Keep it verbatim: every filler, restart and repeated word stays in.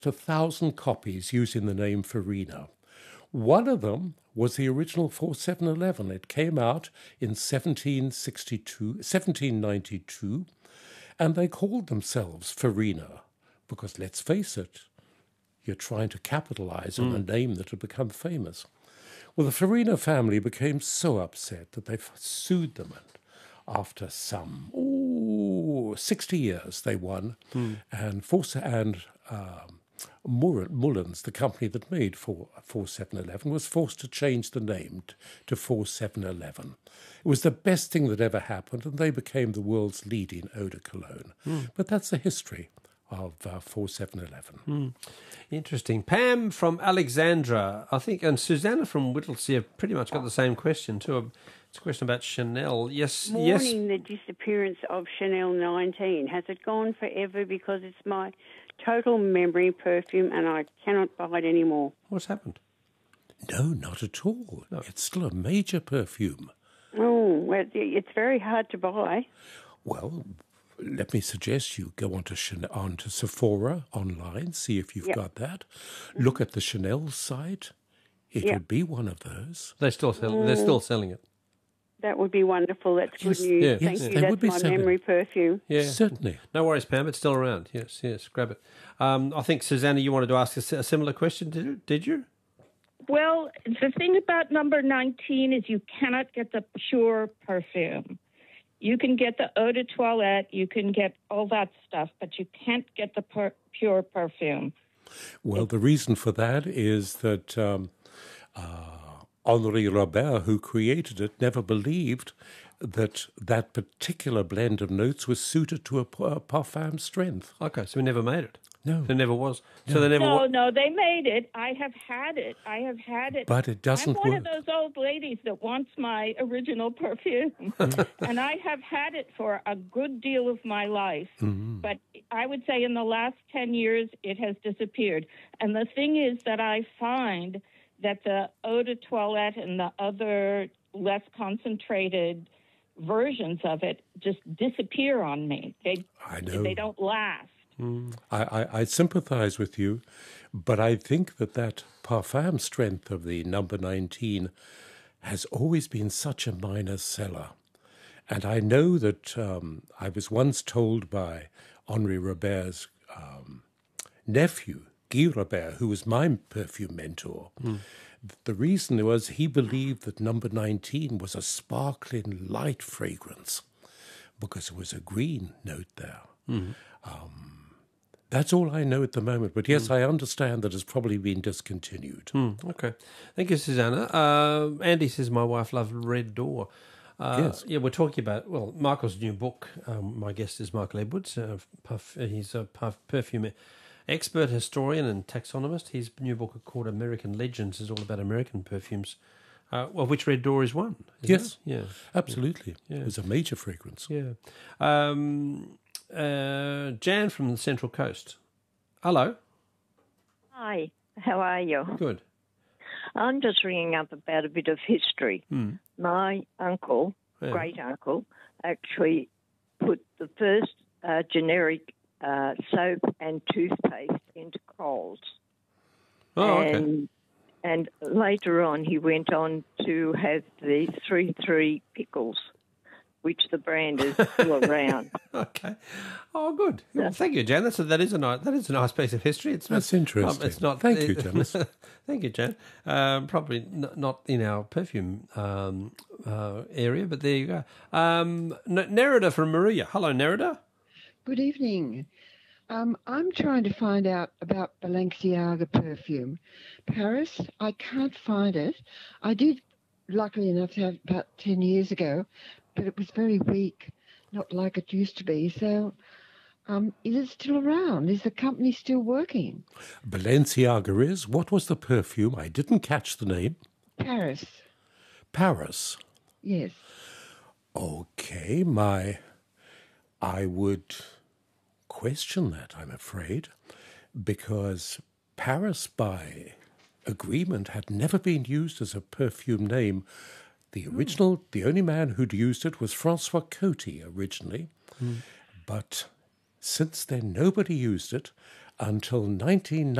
a thousand copies using the name Farina. One of them was the original forty-seven eleven. It came out in seventeen sixty-two, seventeen ninety-two, and they called themselves Farina because, let's face it, you're trying to capitalize on Mm. a name that had become famous. Well, the Farina family became so upset that they sued them, and after some ooh, sixty years, they won, Mm. and Force and um, Mullins, the company that made forty-seven eleven, was forced to change the name to forty-seven eleven. It was the best thing that ever happened, and they became the world's leading eau de cologne. Mm. But that's the history of uh, forty-seven eleven. Mm. Interesting. Pam from Alexandra, I think, and Susanna from Whittlesea have pretty much got the same question too. It's a question about Chanel. Yes, Mourning yes. the disappearance of Chanel nineteen. Has it gone forever? Because it's my total memory perfume and I cannot buy it anymore. What's happened? No, not at all. No. It's still a major perfume. Oh, well, it's very hard to buy. Well, let me suggest you go onto Chanel, onto Sephora online, see if you've yep. got that. Look at the Chanel site. It yep. would be one of those. They still sell, mm. They're still selling it. That would be wonderful. That's good yes, news. yeah. Thank yes, you. That's my selling. memory perfume. Yeah, certainly. No worries, Pam. It's still around. Yes, yes. Grab it. Um, I think Susanna, you wanted to ask a, a similar question. Did you? Did you? Well, the thing about number nineteen is you cannot get the pure perfume. You can get the eau de toilette, you can get all that stuff, but you can't get the per- pure perfume. Well, the reason for that is that um, uh, Henri Robert, who created it, never believed that that particular blend of notes was suited to a, a parfum strength. Okay, so we never made it. No. There never was. No. So they never No, wa- no, they made it. I have had it. I have had it. But it doesn't I'm one work. of those old ladies that wants my original perfume. And I have had it for a good deal of my life. Mm-hmm. But I would say in the last ten years, it has disappeared. And the thing is that I find that the eau de toilette and the other less concentrated versions of it just disappear on me. They, I know. They don't last. Mm. I, I, I sympathize with you, but I think that that parfum strength of the number nineteen has always been such a minor seller. And I know that um, I was once told by Henri Robert's um, nephew, Guy Robert, who was my perfume mentor, mm. the reason was he believed that number nineteen was a sparkling light fragrance because it was a green note there. Mm. Um, That's all I know at the moment. But yes, mm. I understand that it's probably been discontinued. Mm, okay. Thank you, Susanna. Uh, Andy says, my wife loves Red Door. Uh, yes. Yeah, we're talking about, well, Michael's new book. Um, my guest is Michael Edwards. Uh, puff, he's a puff, perfume expert, historian and taxonomist. His new book called American Legends is all about American perfumes, uh, of which Red Door is one. Yes. It? Yeah. Absolutely. Yeah. It was a major fragrance. Yeah. Um... Uh, Jan from the Central Coast. Hello. Hi, how are you? Good. I'm just ringing up about a bit of history. Mm. My uncle, yeah. great uncle, actually put the first uh, generic uh, soap and toothpaste into Coles. Oh, and, okay. And later on, he went on to have the three three pickles, which the brand is still around. Okay. Oh, good. Well, thank you, Jan. That's a, that is a nice that is a nice piece of history. It's That's interesting. Um, it's not. Thank it, you, Dennis. Thank you, Jan. Um, probably n- not in our perfume um, uh, area, but there you go. Um, N- Nerida from Maria. Hello, Nerida. Good evening. Um, I'm trying to find out about Balenciaga perfume. Paris, I can't find it. I did, luckily enough, have it about ten years ago, but it was very weak, not like it used to be. So um, is it still around? Is the company still working? Balenciaga is. What was the perfume? I didn't catch the name. Paris. Paris. Yes. Okay, my... I would question that, I'm afraid, because Paris, by agreement, had never been used as a perfume name. The original, mm. the only man who'd used it was Francois Coty originally, mm. but since then nobody used it until nineteen